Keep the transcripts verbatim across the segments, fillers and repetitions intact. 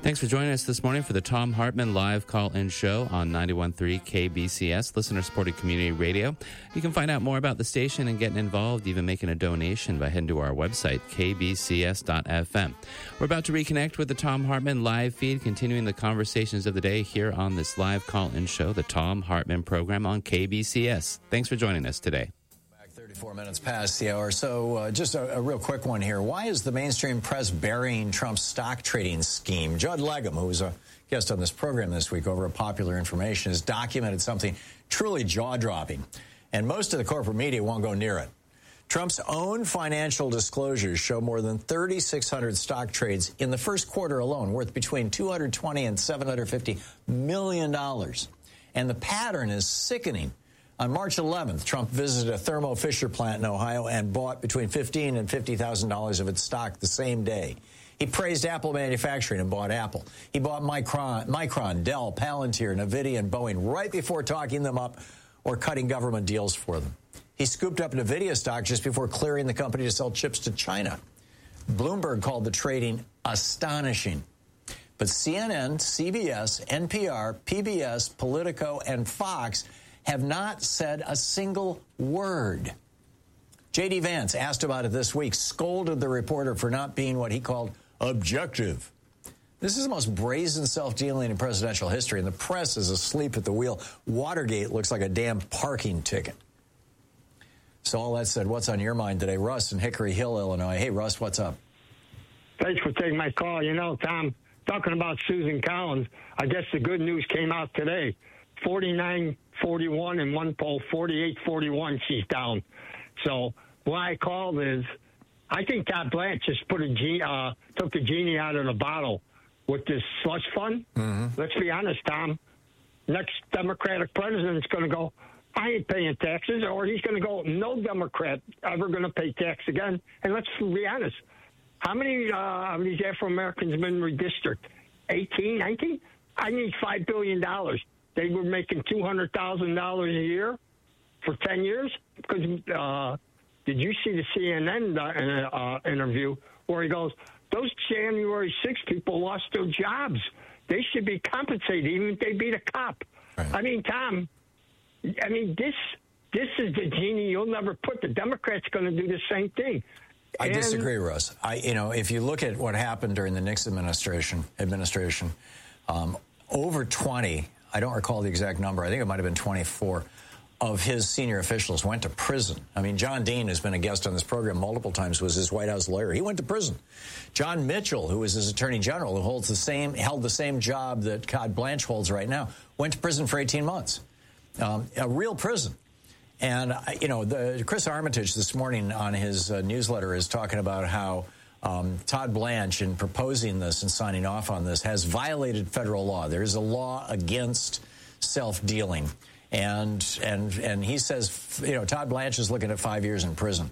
Thanks for joining us this morning for the Thom Hartmann live call-in show on ninety-one point three K B C S, listener-supported community radio. You can find out more about the station and getting involved, even making a donation by heading to our website, k b c s dot f m. We're about to reconnect with the Thom Hartmann live feed, continuing the conversations of the day here on this live call-in show, the Thom Hartmann program on K B C S. Thanks for joining us today. thirty-four minutes past the hour. So uh, just a, a real quick one here. Why is the mainstream press burying Trump's stock trading scheme? Judd Legum, who was a guest on this program this week over at Popular Information, has documented something truly jaw-dropping. And most of the corporate media won't go near it. Trump's own financial disclosures show more than three thousand six hundred stock trades in the first quarter alone, worth between two hundred twenty and seven hundred fifty million dollars. And the pattern is sickening. On March eleventh, Trump visited a Thermo Fisher plant in Ohio and bought between fifteen thousand dollars and fifty thousand dollars of its stock the same day. He praised Apple manufacturing and bought Apple. He bought Micron, Micron, Dell, Palantir, NVIDIA, and Boeing right before talking them up or cutting government deals for them. He scooped up NVIDIA stock just before clearing the company to sell chips to China. Bloomberg called the trading astonishing. But C N N, C B S, N P R, P B S, Politico, and Fox have not said a single word. J D. Vance, asked about it this week, scolded the reporter for not being what he called objective. This is the most brazen self-dealing in presidential history, and the press is asleep at the wheel. Watergate looks like a damn parking ticket. So all that said, what's on your mind today? Russ in Hickory Hill, Illinois. Hey, Russ, what's up? Thanks for taking my call. You know, Tom, talking about Susan Collins, I guess the good news came out today. forty-nine forty-one in one poll, forty-eight forty-one she's down. So why I called is I think Todd Blanche just put a genie, uh, took the genie out of the bottle with this slush fund. Mm-hmm. Let's be honest, Tom. Next Democratic president is going to go, I ain't paying taxes, or he's going to go, no Democrat ever going to pay tax again. And let's be honest, how many uh, of these Afro-Americans have been redistricted? eighteen, nineteen? I need five billion dollars. They were making two hundred thousand dollars a year for ten years. Because uh, did you see the C N N uh, uh, interview where he goes, those January sixth people lost their jobs. They should be compensated, even if they beat a cop. Right. I mean, Tom, I mean, this this is the genie you'll never put. The Democrats going to do the same thing. I and, disagree, Russ. I, you know, if you look at what happened during the Nixon administration, administration, um, over twenty, I don't recall the exact number, I think it might have been twenty-four, of his senior officials went to prison. I mean, John Dean, who's been a guest on this program multiple times, was his White House lawyer. He went to prison. John Mitchell, who was his attorney general, who holds the same, held the same job that Todd Blanche holds right now, went to prison for eighteen months. Um, a real prison. And, you know, the, Chris Armitage this morning on his uh, newsletter is talking about how um, Todd Blanche, in proposing this and signing off on this, has violated federal law. There is a law against self-dealing. And, and, and he says, you know, Todd Blanche is looking at five years in prison.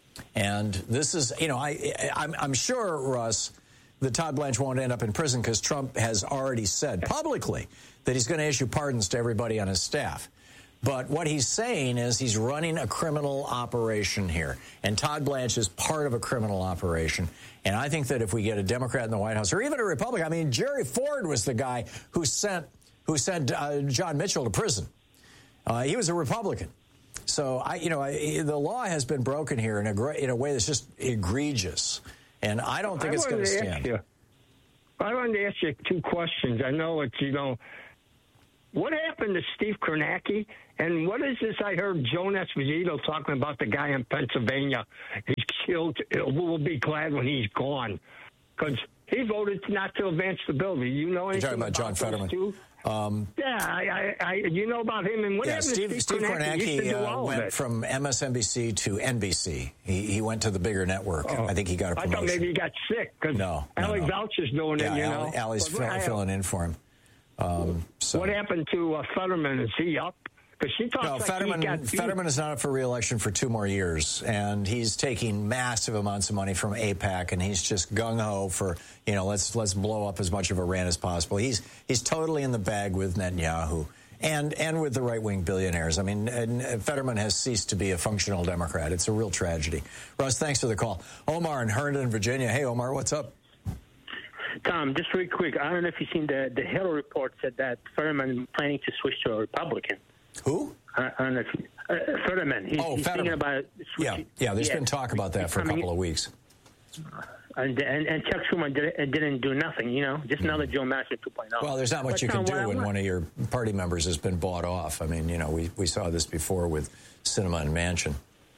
And this is, you know, I, I'm, I'm sure, Russ, that Todd Blanche won't end up in prison because Trump has already said publicly that he's going to issue pardons to everybody on his staff. But what he's saying is he's running a criminal operation here. And Todd Blanche is part of a criminal operation. And I think that if we get a Democrat in the White House, or even a Republican, I mean, Jerry Ford was the guy who sent who sent uh, John Mitchell to prison. Uh, he was a Republican. So, I, you know, I, the law has been broken here in a, in a way that's just egregious. And I don't think I it's going to stand. You, I wanted to ask you two questions. I know it's, you know, what happened to Steve Kornacki? And what is this I heard Joan Esposito talking about, the guy in Pennsylvania? He's killed. We'll be glad when he's gone. Because he voted not to advance the bill. Do you know anything You're talking about, about John Fetterman? Um, yeah, I, I, I, you know about him. And what yeah, happened Steve, to Steve, Steve Kornacki, Kornacki uh, went from M S N B C to N B C. He, he went to the bigger network. Oh, I think he got a promotion. I thought maybe he got sick. Cause no, no, Allie no. Voucher's doing yeah, it, you Allie, know. Allie's fill, filling in for him. Um, so. What happened to uh, Fetterman? Is he up? Because she talks no, like Fetterman, he got Fetterman is not up for re-election for two more years, and he's taking massive amounts of money from AIPAC, and he's just gung-ho for, you know, let's let's blow up as much of Iran as possible. He's he's totally in the bag with Netanyahu and and with the right-wing billionaires. I mean, and Fetterman has ceased to be a functional Democrat. It's a real tragedy. Russ, thanks for the call. Omar in Herndon, Virginia. Hey, Omar, what's up? Tom, just really quick, I don't know if you've seen the, the Hill report said that Fetterman is planning to switch to a Republican. Who? I, I don't know if you, uh, Fetterman. He's, oh, he's Fetterman. thinking about switching. Yeah, yeah. There's yeah. been talk about that for a couple of weeks. And, and, and Chuck Schumer did, didn't do nothing, you know, just another Joe Manchin two point oh. Well, there's not much but you can Tom, do when want, one of your party members has been bought off. I mean, you know, we, we saw this before with Sinema and Manchin.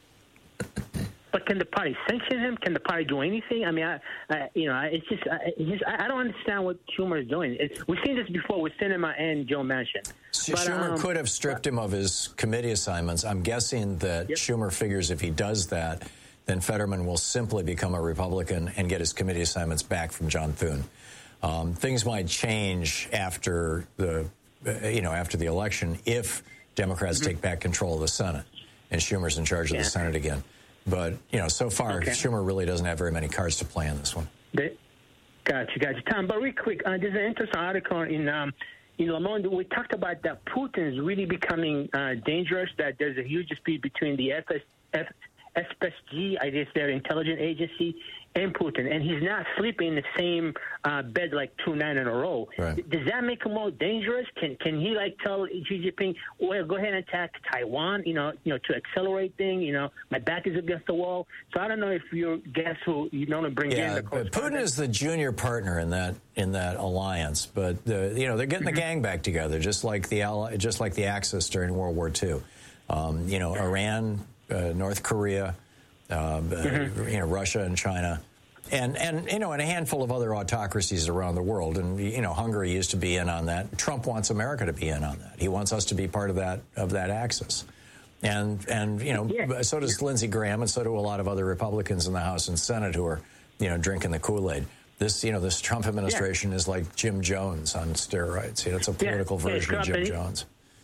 But can the party sanction him? Can the party do anything? I mean, I, I you know, it's just, I, it's just, I don't understand what Schumer is doing. It's, we've seen this before with Sinema and Joe Manchin. But, Schumer um, could have stripped him of his committee assignments. I'm guessing that yep. Schumer figures if he does that, then Fetterman will simply become a Republican and get his committee assignments back from John Thune. Um, things might change after the, uh, you know, after the election if Democrats mm-hmm. take back control of the Senate and Schumer's in charge yeah. of the Senate again. But, you know, so far, okay. Schumer really doesn't have very many cards to play in this one. They, gotcha, gotcha. Tom, but real quick, uh, there's an interesting article in um, in Le Monde. We talked about that Putin is really becoming uh, dangerous, that there's a huge dispute between the F S, F, F S G, I guess their intelligence agency, and Putin. And he's not sleeping in the same uh, bed like two nights in a row. Right. Does that make him more dangerous? Can can he, like, tell Xi Jinping, well, go ahead and attack Taiwan, you know, you know, to accelerate things, you know, my back is against the wall. So I don't know if you guess who you don't bring yeah, in. The but Putin is the junior partner in that in that alliance. But, the, you know, they're getting the gang back together, just like the Alli- just like the Axis during World War Two. Um, you know, Iran, uh, North Korea, uh, mm-hmm. you know, Russia and China. And, and, you know, and a handful of other autocracies around the world. And, you know, Hungary used to be in on that. Trump wants America to be in on that. He wants us to be part of that of that axis. And, and you know, yeah. so does Lindsey Graham, and so do a lot of other Republicans in the House and Senate who are, you know, drinking the Kool-Aid. This, you know, this Trump administration yeah. is like Jim Jones on steroids. You know, it's a political yeah. version yeah, of Jim he, Jones.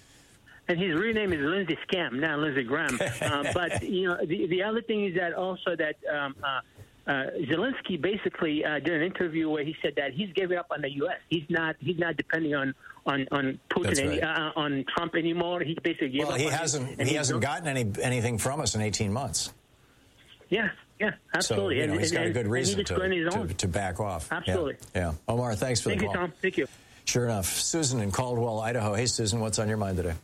And his real name is Lindsey Scam, not Lindsey Graham. uh, but, you know, the, the other thing is that also that um, uh, Uh, Zelensky basically uh, did an interview where he said that he's giving up on the U S. He's not. He's not depending on on on Putin any, right. uh, on Trump anymore. He's basically gave well, up he on hasn't. It, he hasn't gotten any anything from us in eighteen months. Yeah, yeah, absolutely. So, you know, and, he's and, got a good reason to, to, to, to back off. Absolutely. Yeah. yeah. Omar, thanks for Thank the you, call. Tom. Thank you. Sure enough. Susan in Caldwell, Idaho. Hey, Susan, what's on your mind today?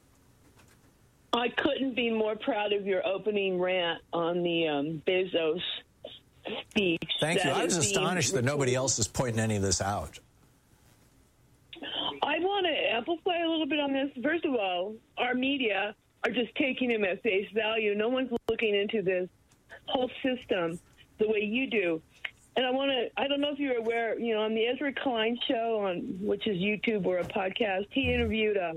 I couldn't be more proud of your opening rant on the um, Bezos speech. Thank you. I was astonished that nobody else is pointing any of this out. I want to amplify a little bit on this. First of all, our media are just taking him at face value. No one's looking into this whole system the way you do. And I want to, I don't know if you're aware, you know, on the Ezra Klein show, on which is YouTube or a podcast, he interviewed a,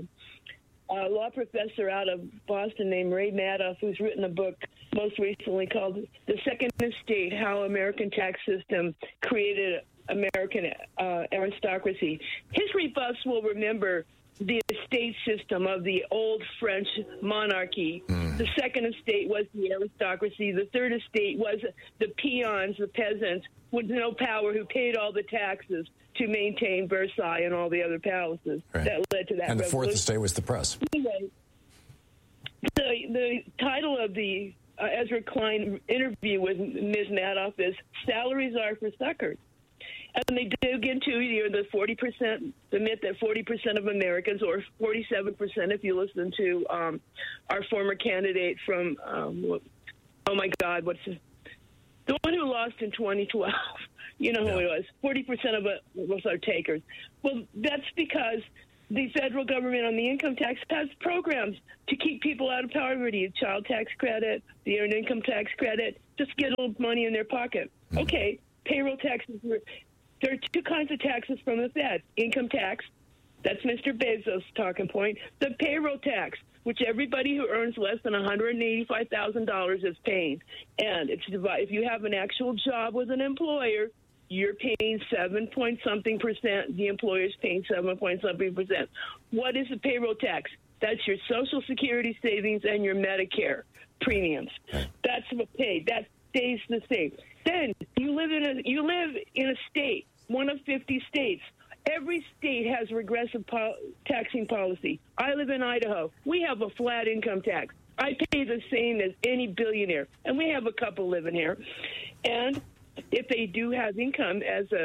a law professor out of Boston named Ray Madoff, who's written a book most recently called The Second Estate, How American Tax System Created American uh, Aristocracy. His rebuffs will remember the estate system of the old French monarchy. Mm. The second estate was the aristocracy. The third estate was the peons, the peasants with no power who paid all the taxes to maintain Versailles and all the other palaces right. that led to that And the revolution. fourth estate was the press. Anyway, the, the title of the uh, Ezra Klein interview with Miz Madoff is Salaries Are for Suckers. And they dig into you know, the forty percent, the myth that forty percent of Americans, or forty-seven percent if you listen to um, our former candidate from, um, oh, my God, what's his, the one who lost in twenty twelve. You know who yeah. he was. forty percent of us are takers. Well, that's because the federal government on the income tax has programs to keep people out of poverty, child tax credit, the earned income tax credit, just get a little money in their pocket. Mm-hmm. Okay, payroll taxes were... There are two kinds of taxes from the Fed. Income tax, that's Mister Bezos' talking point. The payroll tax, which everybody who earns less than one hundred eighty-five thousand dollars is paying. And it's if you have an actual job with an employer, you're paying seven point something percent. The employer's paying seven point something percent. What is the payroll tax? That's your Social Security savings and your Medicare premiums. That's what paid. That stays the same. Then you live in a you live in a state, one of fifty states. Every state has regressive po- taxing policy. I live in Idaho. We have a flat income tax. I pay the same as any billionaire, and we have a couple living here. And if they do have income as a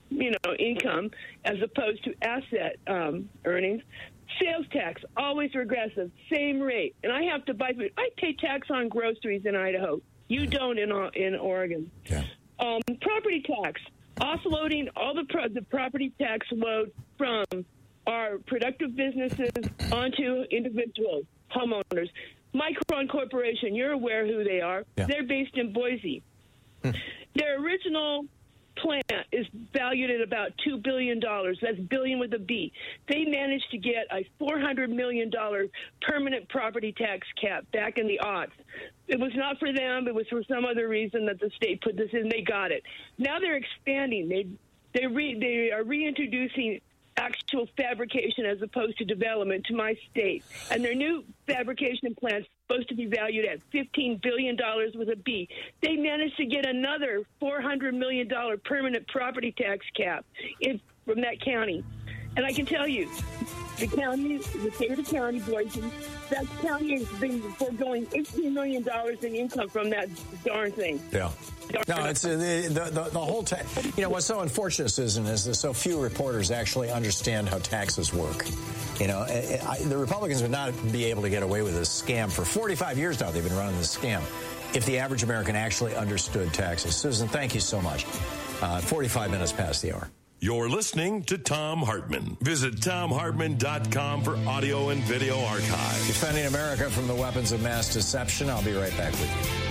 you know, income as opposed to asset um, earnings. Sales tax, always regressive, same rate. And I have to buy food. I pay tax on groceries in Idaho. You don't in in Oregon. Yeah. Um, property tax, offloading all the pro- the property tax load from our productive businesses onto individuals, homeowners. Micron Corporation, you're aware who they are. Yeah. They're based in Boise. Hmm. Their original plant is valued at about two billion dollars. That's billion with a B. They managed to get a four hundred million dollars permanent property tax cap back in the aughts. It was not for them. It was for some other reason that the state put this in. They got it. Now they're expanding. They they re, they are reintroducing actual fabrication as opposed to development to my state. And their new fabrication plant is supposed to be valued at fifteen billion dollars with a B. They managed to get another four hundred million dollars permanent property tax cap in, from that county. And I can tell you, the county, the state of the county, Boise, that county has been foregoing eighteen million dollars in income from that darn thing. Yeah. No, it's uh, the, the, the whole tax. You know, what's so unfortunate, Susan, is that so few reporters actually understand how taxes work. You know, I, I, the Republicans would not be able to get away with this scam. For forty-five years now, they've been running this scam. If the average American actually understood taxes. Susan, thank you so much. Uh, forty-five minutes past the hour. You're listening to Thom Hartmann. Visit Thom Hartmann dot com for audio and video archive. Defending America from the weapons of mass deception. I'll be right back with you.